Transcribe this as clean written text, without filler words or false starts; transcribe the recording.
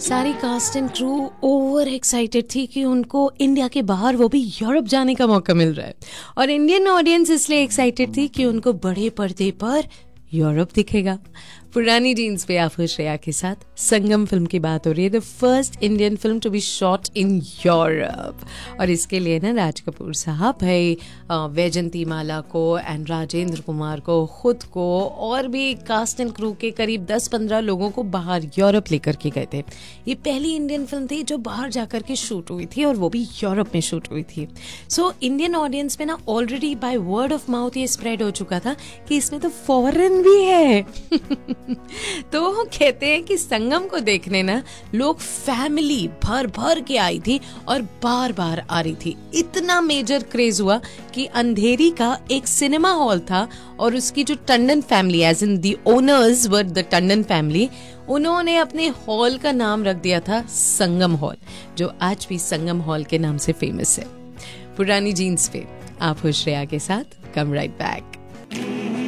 सारी cast and crew over excited थी कि उनको इंडिया के बाहर वो भी यूरोप जाने का मौका मिल रहा है, और इंडियन ऑडियंस इसलिए एक्साइटेड थी कि उनको बड़े पर्दे पर यूरोप दिखेगा। पुरानी जीन्स पे आप श्रेया के साथ संगम फिल्म की बात हो रही है, the first Indian film to be shot in Europe. और इसके लिए ना राज कपूर साहब भाई वैजंती माला को एंड राजेंद्र कुमार को, खुद को और भी कास्ट एंड क्रू के करीब 10-15 लोगों को बाहर यूरोप लेकर के गए थे। ये पहली इंडियन फिल्म थी जो बाहर जाकर के शूट हुई थी, और वो भी यूरोप में शूट हुई थी। सो इंडियन ऑडियंस में ना already by word of mouth ये स्प्रेड हो चुका था कि इसमें तो फॉरेन भी है। तो कहते हैं कि संगम को देखने ना लोग फैमिली भर भर के आई थी और बार बार आ रही थी। इतना मेजर क्रेज हुआ कि अंधेरी का एक सिनेमा हॉल था, और उसकी जो Tandon family as in the owners were the Tandon family, उन्होंने अपने हॉल का नाम रख दिया था संगम हॉल, जो आज भी संगम हॉल के नाम से फेमस है। पुरानी जीन्स पे आप हो श्रेया के साथ, कम राइट बैक।